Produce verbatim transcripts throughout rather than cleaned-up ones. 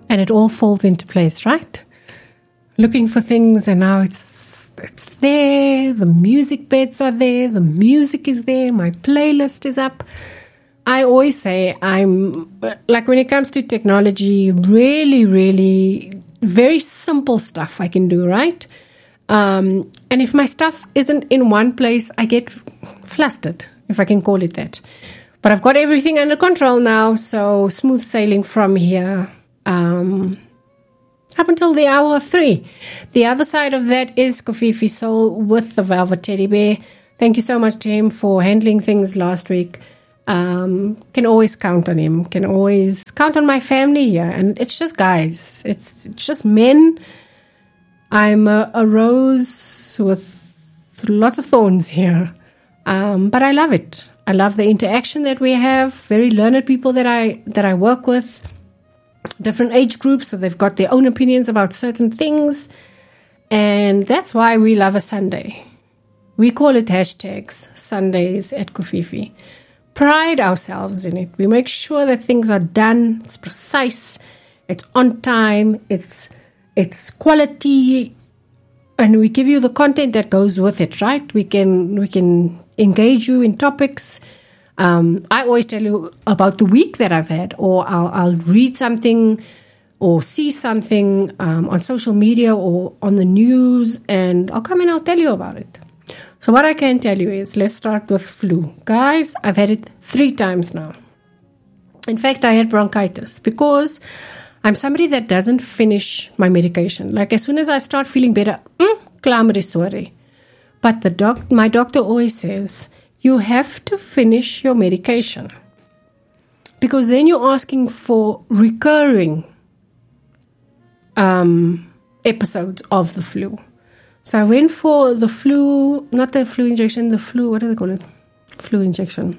And it all falls into place, right? Looking for things, and now it's it's there. The music beds are there. The music is there. My playlist is up. I always say I'm, like when it comes to technology, really, really very simple stuff I can do, right? Um, and if my stuff isn't in one place, I get flustered, if I can call it that. But I've got everything under control now, so smooth sailing from here um, up until the hour of three. The other side of that is Kofifi Soul with the Velvet Teddy Bear. Thank you so much to him for handling things last week. Um, can always count on him. Can always count on my family here. And it's just guys. It's, it's just men. I'm a, a rose with lots of thorns here. Um, but I love it. I love the interaction that we have. Very learned people that I that I work with. Different age groups, so they've got their own opinions about certain things. And that's why we love a Sunday. We call it hashtags Sundays at Kofifi. Pride ourselves in it. We make sure that things are done. It's precise. It's on time. It's it's quality, and we give you the content that goes with it. Right? We can we can engage you in topics. Um, I always tell you about the week that I've had, or I'll, I'll read something, or see something um, on social media or on the news, and I'll come and I'll tell you about it. So what I can tell you is, let's start with flu. Guys, I've had it three times now. In fact, I had bronchitis because I'm somebody that doesn't finish my medication. Like as soon as I start feeling better, mm, klaar. But the doc, my doctor always says, you have to finish your medication. Because then you're asking for recurring um, episodes of the flu. So I went for the flu, not the flu injection, the flu, what do they call it? Flu injection.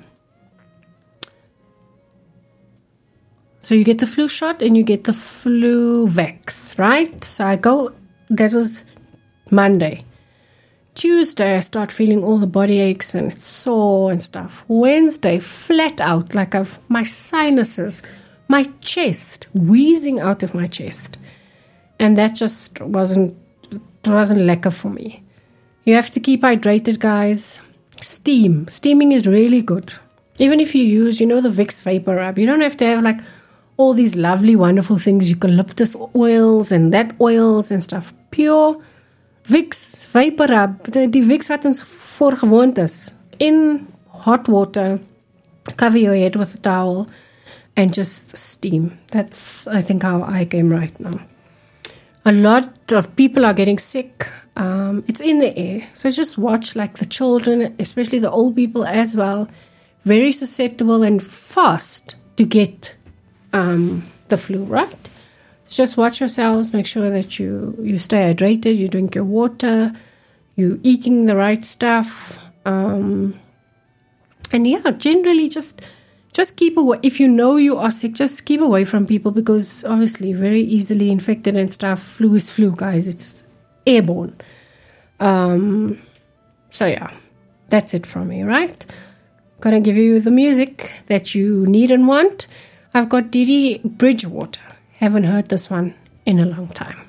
So you get the flu shot and you get the flu vax, right? So I go, that was Monday. Tuesday, I start feeling all the body aches and it's sore and stuff. Wednesday, flat out, like I've, my sinuses, my chest, wheezing out of my chest. And that just wasn't, it wasn't lekker for me. You have to keep hydrated, guys. Steam. Steaming is really good. Even if you use, you know, the Vicks Vapor Rub, you don't have to have like all these lovely, wonderful things, eucalyptus oils and that oils and stuff. Pure Vicks Vapor Rub, die, die Vicks wat ons voorgewoond is, in hot water, cover your head with a towel and just steam. That's, I think, how I came right now. A lot of people are getting sick. Um, it's in the air. So just watch, like the children, especially the old people as well, very susceptible and fast to get um, the flu, right? So just watch yourselves. Make sure that you, you stay hydrated, you drink your water, you eating the right stuff. Um, and yeah, generally just... Just keep away. If you know you are sick, just keep away from people because obviously very easily infected and stuff. Flu is flu, guys. It's airborne. Um, so yeah, that's it from me, right? Gonna give you the music that you need and want. I've got Didi Bridgewater. Haven't heard this one in a long time.